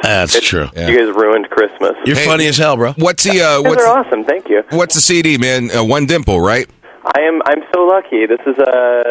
That's true. Yeah. You guys ruined Christmas. You're funny as hell, bro. What's the? They're awesome. Thank you. What's the CD, man? One Dimple, right? I'm so lucky. This is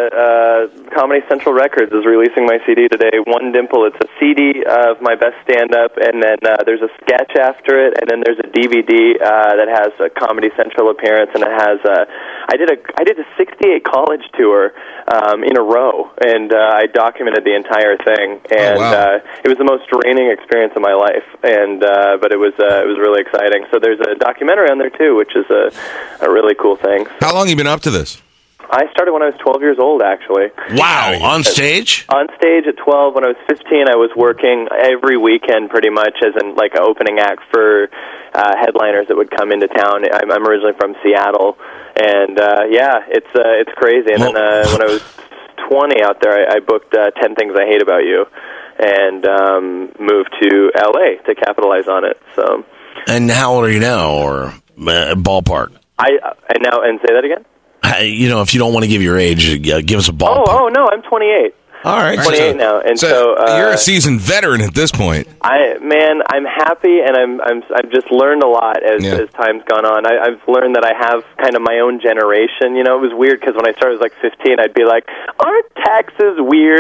Comedy Central Records is releasing my CD today. One Dimple. It's a CD of my best stand-up, and then there's a sketch after it, and then there's a DVD that has a Comedy Central appearance, and it has I did a 68 college tour in a row, and I documented the entire thing, and it was the most draining experience of my life, and but it was really exciting. So there's a documentary on there too, which is a really cool thing. How long have you been up to this? I started when I was 12 years old, actually. Wow, on stage? On stage at 12. When I was 15, I was working every weekend pretty much as an opening act for headliners that would come into town. I'm originally from Seattle, and it's crazy. And then when I was 20 out there, I booked 10 Things I Hate About You, and moved to L.A. to capitalize on it. So. And how old are you now, or ballpark? And say that again? If you don't want to give your age, give us a ballpark. Oh, no, I'm 28. All right. 28 now. And so you're a seasoned veteran at this point. I'm happy, and I've just learned a lot as time's gone on. I've learned that I have kind of my own generation. It was weird because when I started, I was 15, I'd be like, aren't taxes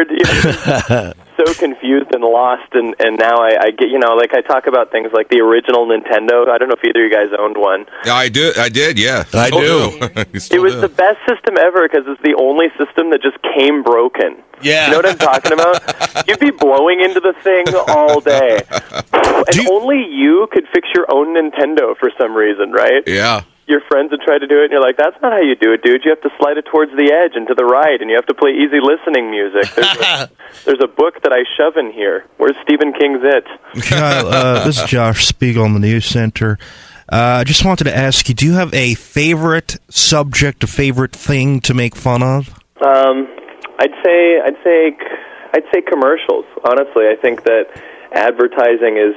weird? So confused and lost, and now I get, I talk about things like the original Nintendo. I don't know if either of you guys owned one. Yeah, I did, yeah. I do. It was the best system ever because it's the only system that just came broken. Yeah. You know what I'm talking about? You'd be blowing into the thing all day. And only you could fix your own Nintendo for some reason, right? Yeah. Your friends would try to do it, and you're like, that's not how you do it, dude. You have to slide it towards the edge and to the right, and you have to play easy listening music. There's a book that I shove in here. Where's Stephen King's It? This is Josh Spiegel on the News Center. I just wanted to ask you, do you have a favorite subject, a favorite thing to make fun of? I'd say commercials. Honestly, I think that advertising is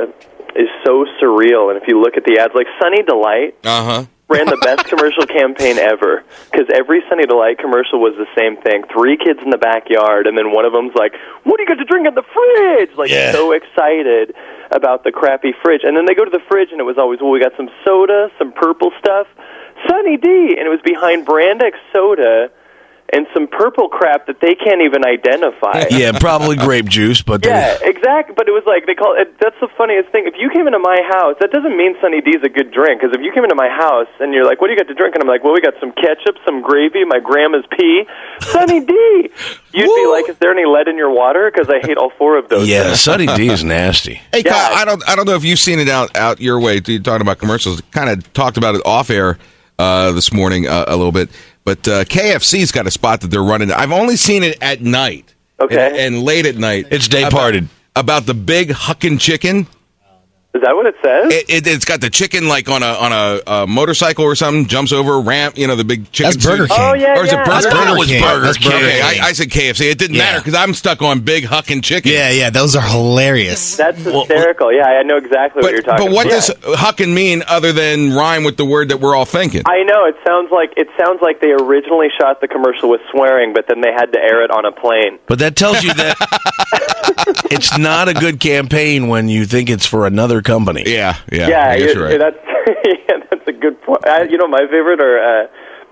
so surreal, and if you look at the ads, like Sunny Delight ran the best commercial campaign ever, because every Sunny Delight commercial was the same thing: 3 kids in the backyard, and then one of them's like, "What do you got to drink in the fridge?" So excited about the crappy fridge, and then they go to the fridge, and it was always, we got some soda, some purple stuff, Sunny D, and it was behind Brand X soda and some purple crap that they can't even identify. Yeah, probably grape juice, but... Yeah, exactly, but it was like, they call it, that's the funniest thing. If you came into my house, that doesn't mean Sunny D's a good drink, because if you came into my house and you're like, what do you got to drink? And I'm like, well, we got some ketchup, some gravy, my grandma's pee, Sunny D! You'd be like, is there any lead in your water? Because I hate all 4 of those. Yeah, Sunny D is nasty. Hey, Kyle, I don't know if you've seen it out your way. You're talking about commercials. Kind of talked about it off air this morning a little bit. But KFC's got a spot that they're running. I've only seen it at night. Okay. And late at night. It's day parted. About the big huckin' chicken. Is that what it says? It's got the chicken like on a motorcycle or something, jumps over a ramp, the big chicken. That's Burger King. Oh, yeah, Or is it Burger I thought it was King. Burger That's King. Burger Okay, King. I said KFC. It didn't matter because I'm stuck on big huckin' chicken. Yeah, those are hilarious. That's hysterical. Yeah, I know exactly what you're talking about. But what does huckin' mean other than rhyme with the word that we're all thinking? I know, it sounds like they originally shot the commercial with swearing, but then they had to air it on a plane. But that tells you that it's not a good campaign when you think it's for another company. Yeah, I guess you're right. That's a good point. My favorite are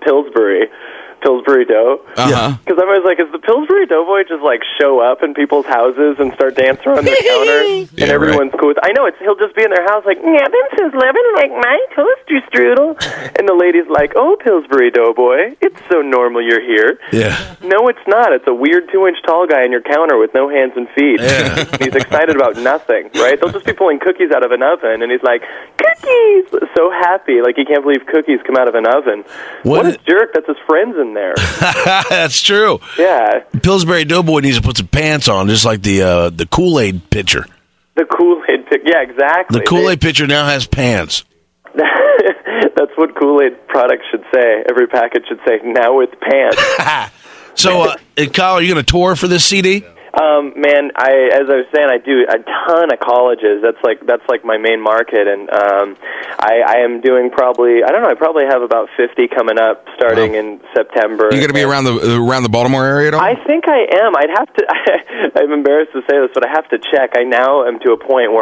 Pillsbury Dough. Because I'm always like, is the Pillsbury Doughboy just show up in people's houses and start dancing around the counter, and everyone's cool with it? I know, he'll just be in their house like, this is living like my toaster strudel, and the lady's like, oh, Pillsbury Doughboy, it's so normal you're here. Yeah. No, it's not. It's a weird 2-inch tall guy in your counter with no hands and feet. Yeah. And he's excited about nothing, right? They'll just be pulling cookies out of an oven, and he's like, cookies! So happy, like he can't believe cookies come out of an oven. What a jerk, that's his friends in there. That's true. Yeah. Pillsbury Doughboy needs to put some pants on, just like the Kool-Aid pitcher. The Kool-Aid pitcher, yeah, exactly. The Kool-Aid pitcher now has pants. That's what Kool-Aid products should say. Every package should say, now with pants. So, Kyle, are you going to tour for this CD? Man, as I was saying, I do a ton of colleges. That's like my main market, and I am doing probably, I don't know, I probably have about 50 coming up starting in September. You going to be around the Baltimore area at all? I think I am. I'd have to. I'm embarrassed to say this, but I have to check. I now am to a point where